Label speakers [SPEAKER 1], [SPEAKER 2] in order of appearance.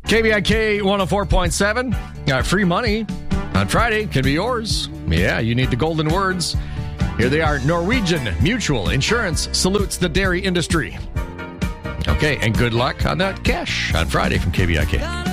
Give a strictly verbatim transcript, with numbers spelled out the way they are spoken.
[SPEAKER 1] K B I K one oh four point seven. Got free money on Friday. Can be yours. Yeah, you need the golden words. Here they are. Norwegian Mutual Insurance salutes the dairy industry. Okay, and good luck on that cash on Friday from K B I K.